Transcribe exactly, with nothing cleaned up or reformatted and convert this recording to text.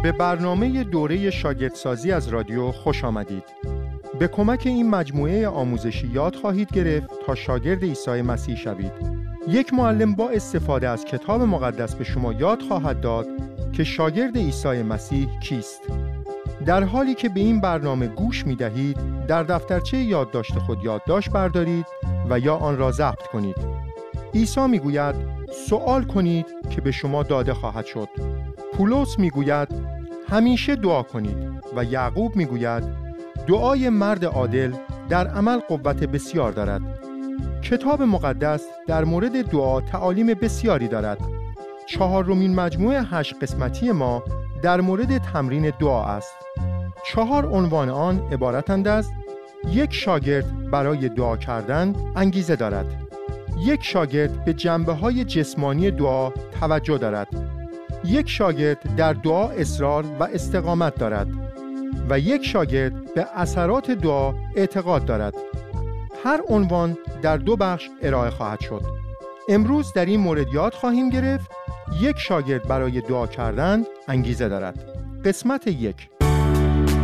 به برنامه دوره شاگردسازی از رادیو خوش آمدید. به کمک این مجموعه آموزشی یاد خواهید گرفت تا شاگرد عیسی مسیح شوید. یک معلم با استفاده از کتاب مقدس به شما یاد خواهد داد که شاگرد عیسی مسیح کیست. در حالی که به این برنامه گوش می دهید، در دفترچه یادداشت خود یادداشت بردارید و یا آن را ضبط کنید. عیسی می گوید سوال کنید که به شما داده خواهد شد. پولس می گوید همیشه دعا کنید و یعقوب می گوید دعای مرد عادل در عمل قوت بسیار دارد. کتاب مقدس در مورد دعا تعالیم بسیاری دارد. چهارمین مجموعه هشت قسمتی ما در مورد تمرین دعا است. چهار عنوان آن عبارتند از: یک شاگرد برای دعا کردن انگیزه دارد. یک شاگرد به جنبه‌های جسمانی دعا توجه دارد. یک شاگرد در دعا اصرار و استقامت دارد. و یک شاگرد به اثرات دعا اعتقاد دارد. هر عنوان در دو بخش ارائه خواهد شد. امروز در این مورد یاد خواهیم گرفت یک شاگرد برای دعا کردن انگیزه دارد. قسمت یک.